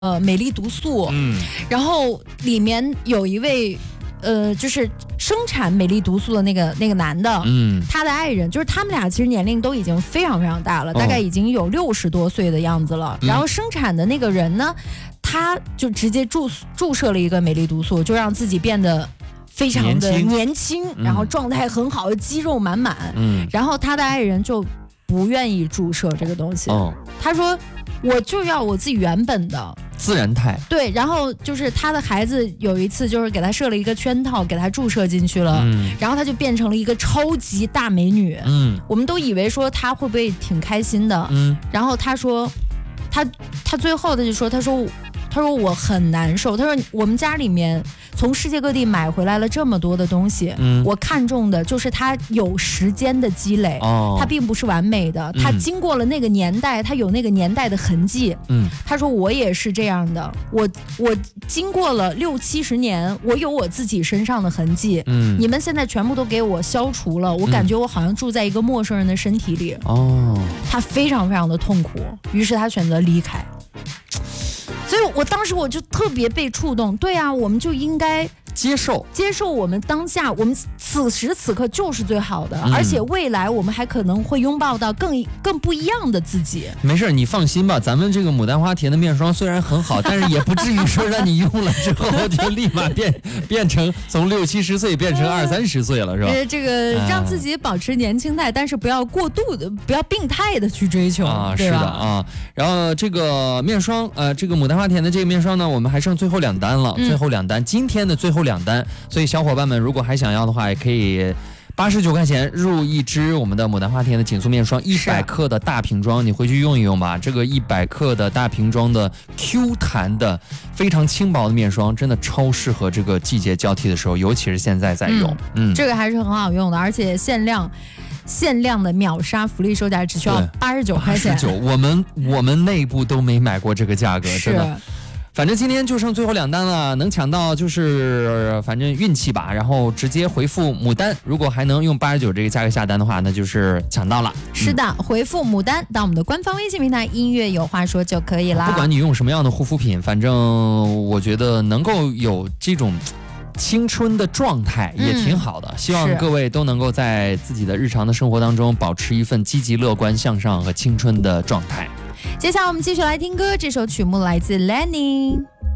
美丽毒素，然后里面有一位就是生产美丽毒素的那个男的，他的爱人，就是他们俩其实年龄都已经非常非常大了，大概已经有60多岁的样子了。然后生产的那个人呢，他就直接注射了一个美丽毒素，就让自己变得非常的年轻，然后状态很好，肌肉满满。然后他的爱人就不愿意注射这个东西，他说我就要我自己原本的自然态。 对，然后就是他的孩子有一次就是给他设了一个圈套，给他注射进去了，然后他就变成了一个超级大美女。我们都以为说他会不会挺开心的，然后他说他最后他就说他说我很难受，他说我们家里面从世界各地买回来了这么多的东西，我看中的就是它有时间的积累，它并不是完美的，它经过了那个年代，它有那个年代的痕迹。他说我也是这样的，我经过了60、70年，我有我自己身上的痕迹，你们现在全部都给我消除了，我感觉我好像住在一个陌生人的身体里。他非常非常的痛苦，于是他选择离开。所以我当时我就特别被触动。对啊，我们就应该接受我们当下，我们此时此刻就是最好的，而且未来我们还可能会拥抱到更不一样的自己。 没事，你放心吧，咱们这个牡丹花田的面霜虽然很好，但是也不至于说让你用了之后就立马变成从60、70岁变成20、30岁了，是吧？ 这个让自己保持年轻态，但是不要过度的，不要病态的去追求啊。 是的啊。然后这个面霜，这个牡丹花田的这个面霜呢，我们还剩最后2单了，最后2单，今天的最后2单，所以小伙伴们如果还想要的话，也可以89块钱入一支我们的牡丹花田的紧速面霜，100克的大瓶装，你回去用一用吧。这个100克的大瓶装的 Q 弹的非常轻薄的面霜，真的超适合这个季节交替的时候，尤其是现在在用。 这个还是很好用的，而且限量的秒杀福利售价只需要89块钱。 我们内部都没买过这个价格，真的。反正今天就剩最后2单了，能抢到就是反正运气吧，然后直接回复牡丹，如果还能用89这个价格下单的话，那就是抢到了。 是的，回复牡丹到我们的官方微信平台音乐有话说就可以啦。 不管你用什么样的护肤品，反正我觉得能够有这种青春的状态也挺好的，希望各位都能够在自己的日常的生活当中保持一份积极乐观向上和青春的状态。 接下来我们继续来听歌，这首曲目来自 Lenny。